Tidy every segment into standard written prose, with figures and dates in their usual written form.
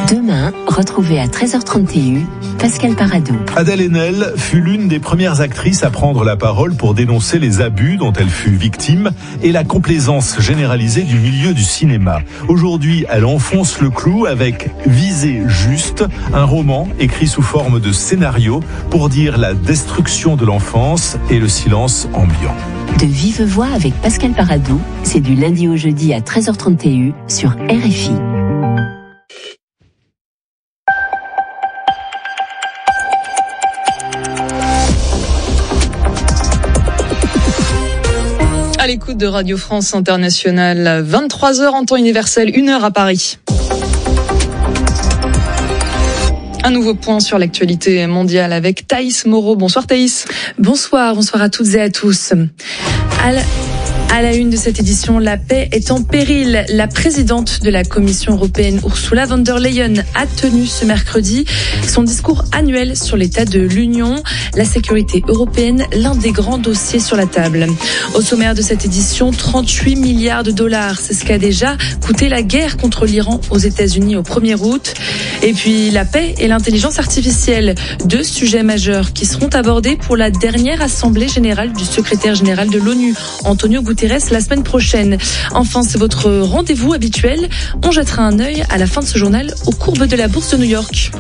Demain, retrouvez à 13h30 TU, Pascal Paradou. Adèle Haenel fut l'une des premières actrices à prendre la parole pour dénoncer les abus dont elle fut victime et la complaisance généralisée du milieu du cinéma. Aujourd'hui, elle enfonce le clou avec Visée juste, un roman écrit sous forme de scénario pour dire la destruction de l'enfance et le silence ambiant. De vive voix avec Pascal Paradou, c'est du lundi au jeudi à 13h30 TU sur RFI. À l'écoute de Radio France Internationale, 23h en temps universel, 1h à Paris. Un nouveau point sur l'actualité mondiale avec Thaïs Moreau. Bonsoir Thaïs. Bonsoir à toutes et à tous. À la une de cette édition, la paix est en péril. La présidente de la Commission européenne, Ursula von der Leyen, a tenu ce mercredi son discours annuel sur l'état de l'Union. La sécurité européenne, l'un des grands dossiers sur la table. Au sommaire de cette édition, 38 milliards de dollars. C'est ce qu'a déjà coûté la guerre contre l'Iran aux États-Unis au 1er août. Et puis la paix et l'intelligence artificielle, deux sujets majeurs qui seront abordés pour la dernière assemblée générale du secrétaire général de l'ONU, Antonio Guterres, la semaine prochaine. Enfin, c'est votre rendez-vous habituel. On jettera un œil à la fin de ce journal aux courbes de la bourse de New York.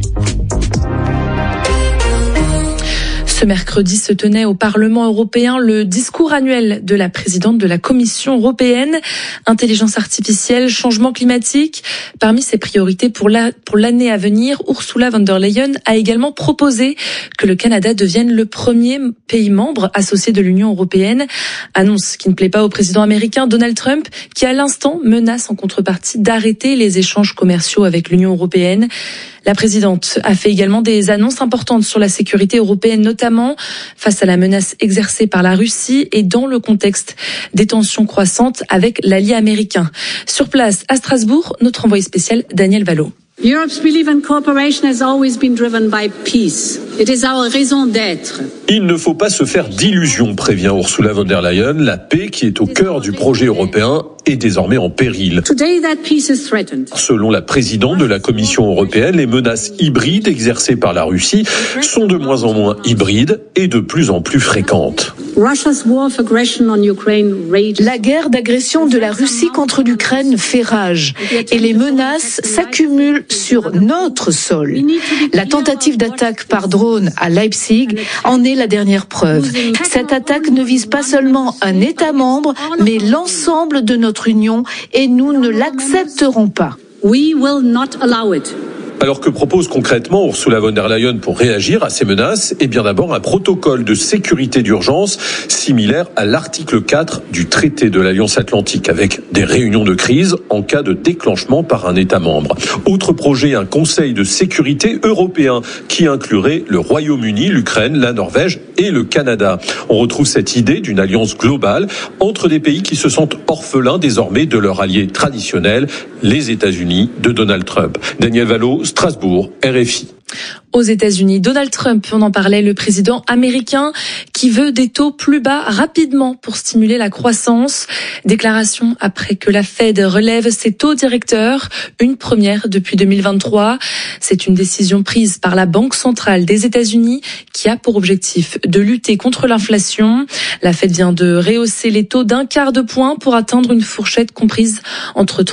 Ce mercredi se tenait au Parlement européen le discours annuel de la présidente de la Commission européenne. Intelligence artificielle, changement climatique. Parmi ses priorités pour l'année à venir, Ursula von der Leyen a également proposé que le Canada devienne le premier pays membre associé de l'Union européenne. Annonce qui ne plaît pas au président américain Donald Trump, qui à l'instant menace en contrepartie d'arrêter les échanges commerciaux avec l'Union européenne. La présidente a fait également des annonces importantes sur la sécurité européenne, notamment face à la menace exercée par la Russie et dans le contexte des tensions croissantes avec l'allié américain. Sur place, à Strasbourg, notre envoyé spécial Daniel Vallot. Europe's belief in cooperation has always been driven by peace. It is our raison d'être. Il ne faut pas se faire d'illusions, prévient Ursula von der Leyen. La paix qui est au cœur du projet européen est désormais en péril. Today that peace is threatened. Selon la présidente de la Commission européenne, les menaces hybrides exercées par la Russie sont de moins en moins hybrides et de plus en plus fréquentes. Russia's war of aggression on Ukraine rages. La guerre d'agression de la Russie contre l'Ukraine fait rage et les menaces s'accumulent sur notre sol. La tentative d'attaque par drone à Leipzig en est la dernière preuve. Cette attaque ne vise pas seulement un État membre, mais l'ensemble de notre Union et nous ne l'accepterons pas. We will not allow it. Alors que propose concrètement Ursula von der Leyen pour réagir à ces menaces ? Eh bien d'abord un protocole de sécurité d'urgence similaire à l'article 4 du traité de l'Alliance Atlantique avec des réunions de crise en cas de déclenchement par un État membre. Autre projet, un conseil de sécurité européen qui inclurait le Royaume-Uni, l'Ukraine, la Norvège et le Canada. On retrouve cette idée d'une alliance globale entre des pays qui se sentent orphelins désormais de leur allié traditionnel, les États-Unis de Donald Trump. Daniel Vallot, Strasbourg, RFI. Aux États-Unis, Donald Trump, on en parlait, le président américain qui veut des taux plus bas rapidement pour stimuler la croissance. Déclaration après que la Fed relève ses taux directeurs, une première depuis 2023. C'est une décision prise par la Banque centrale des États-Unis qui a pour objectif de lutter contre l'inflation. La Fed vient de rehausser les taux d'un quart de point pour atteindre une fourchette comprise entre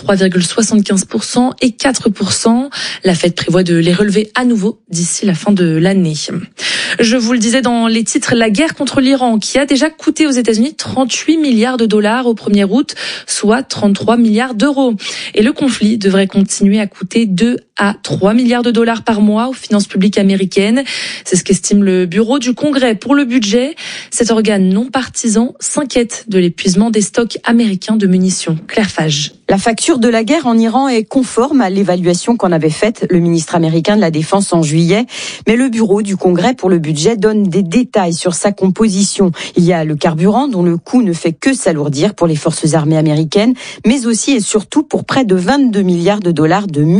3,75% et 4%. La Fed prévoit de les relever à nouveau d'ici la fin de l'année. Je vous le disais dans les titres, la guerre contre l'Iran qui a déjà coûté aux États-Unis 38 milliards de dollars au 1er août, soit 33 milliards d'euros. Et le conflit devrait continuer à coûter 2 à 3 milliards de dollars par mois aux finances publiques américaines. C'est ce qu'estime le Bureau du Congrès pour le budget. Cet organe non partisan s'inquiète de l'épuisement des stocks américains de munitions. Claire Fage. La facture de la guerre en Iran est conforme à l'évaluation qu'en avait faite le ministre américain de la Défense en juillet. Mais le Bureau du Congrès pour le budget donne des détails sur sa composition. Il y a le carburant dont le coût ne fait que s'alourdir pour les forces armées américaines, mais aussi et surtout pour près de 22 milliards de dollars de